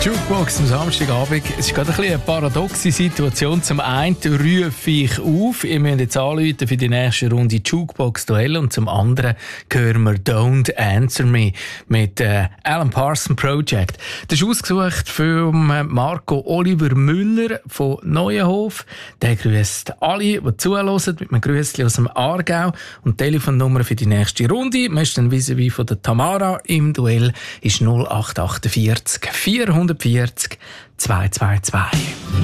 Jukebox am Samstagabend. Es ist gerade ein bisschen eine paradoxe Situation. Zum einen rufe ich auf, ihr müsst jetzt anrufen für die nächste Runde Jukebox-Duell, und zum anderen hören wir «Don't Answer Me» mit Alan Parsons Project. Das ist ausgesucht von Marco Oliver Müller von Neuenhof. Der grüßt alle, die zuhören, mit einem Grüßchen aus dem Aargau. Und die Telefonnummer für die nächste Runde, wir sind vis-à-vis von der Tamara im Duell, ist 0848 440 222.